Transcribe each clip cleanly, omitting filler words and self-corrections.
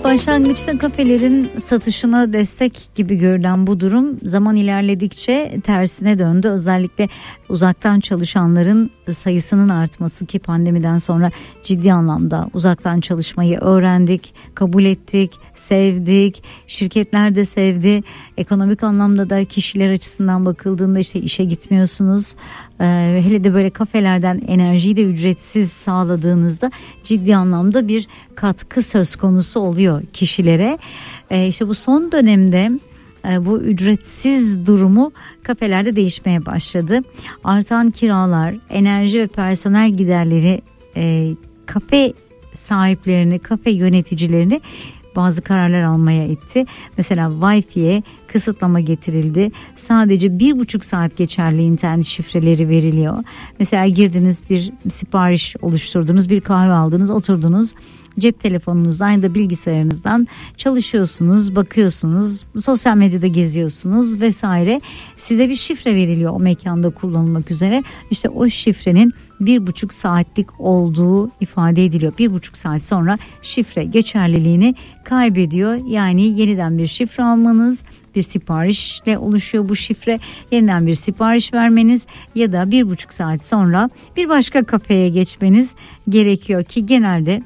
Başlangıçta kafelerin satışına destek gibi görülen bu durum zaman ilerledikçe tersine döndü. Özellikle uzaktan çalışanların sayısının artması, ki pandemiden sonra ciddi anlamda uzaktan çalışmayı öğrendik, kabul ettik, sevdik. Şirketler de sevdi. Ekonomik anlamda da kişiler açısından bakıldığında işte işe gitmiyorsunuz. Hele de böyle kafelerden enerjiyi de ücretsiz sağladığınızda ciddi anlamda bir katkı söz konusu oluyor kişilere. İşte bu son dönemde bu ücretsiz durumu kafelerde değişmeye başladı. Artan kiralar, enerji ve personel giderleri kafe sahiplerini, kafe yöneticilerini bazı kararlar almaya itti. Mesela Wi-Fi'ye kısıtlama getirildi. Sadece 1,5 saat geçerli internet şifreleri veriliyor. Mesela girdiniz, bir sipariş oluşturdunuz, bir kahve aldınız, oturdunuz. Cep telefonunuzdan ya da bilgisayarınızdan çalışıyorsunuz, bakıyorsunuz, sosyal medyada geziyorsunuz vesaire. Size bir şifre veriliyor o mekanda kullanılmak üzere. İşte o şifrenin 1,5 saatlik olduğu ifade ediliyor. 1,5 saat sonra şifre geçerliliğini kaybediyor. Yani yeniden bir şifre almanız, bir siparişle oluşuyor bu şifre. Yeniden bir sipariş vermeniz ya da 1,5 saat sonra bir başka kafeye geçmeniz gerekiyor ki genelde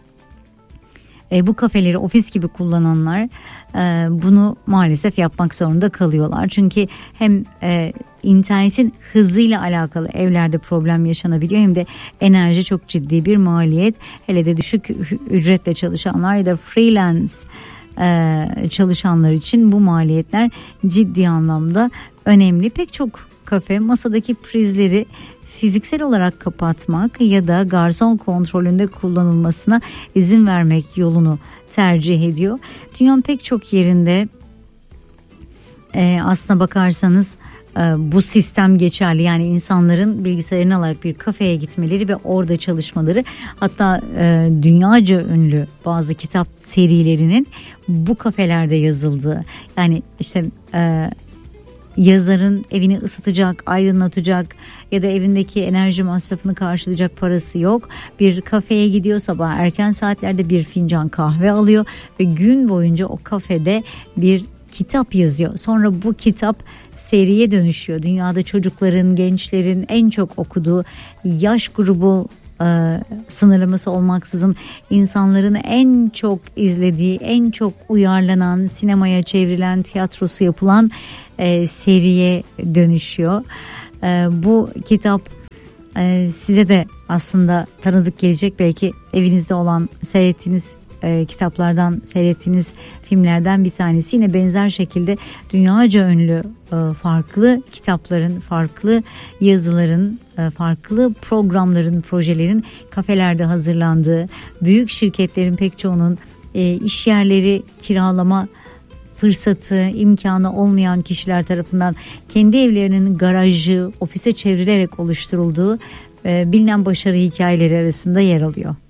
bu kafeleri ofis gibi kullananlar bunu maalesef yapmak zorunda kalıyorlar. Çünkü hem internetin hızıyla alakalı evlerde problem yaşanabiliyor, hem de enerji çok ciddi bir maliyet. Hele de düşük ücretle çalışanlar ya da freelance çalışanlar için bu maliyetler ciddi anlamda önemli. Pek çok kafe masadaki prizleri fiziksel olarak kapatmak ya da garson kontrolünde kullanılmasına izin vermek yolunu tercih ediyor. Dünyanın pek çok yerinde aslına bakarsanız bu sistem geçerli. Yani insanların bilgisayarını alarak bir kafeye gitmeleri ve orada çalışmaları, hatta dünyaca ünlü bazı kitap serilerinin bu kafelerde yazıldığı, yani işte yazarın evini ısıtacak, aydınlatacak ya da evindeki enerji masrafını karşılayacak parası yok. Bir kafeye gidiyor, sabah erken saatlerde bir fincan kahve alıyor ve gün boyunca o kafede bir kitap yazıyor. Sonra bu kitap seriye dönüşüyor. Dünyada çocukların, gençlerin en çok okuduğu, yaş grubu sınırlaması olmaksızın insanların en çok izlediği, en çok uyarlanan, sinemaya çevrilen, tiyatrosu yapılan seriye dönüşüyor. Bu kitap size de aslında tanıdık gelecek. Belki evinizde olan, seyrettiğiniz kitaplardan, seyrettiğiniz filmlerden bir tanesi. Yine benzer şekilde dünyaca ünlü farklı kitapların, farklı yazıların, farklı programların, projelerin kafelerde hazırlandığı, büyük şirketlerin pek çoğunun iş yerleri kiralama fırsatı, imkanı olmayan kişiler tarafından kendi evlerinin garajı, ofise çevrilerek oluşturulduğu bilinen başarı hikayeleri arasında yer alıyor.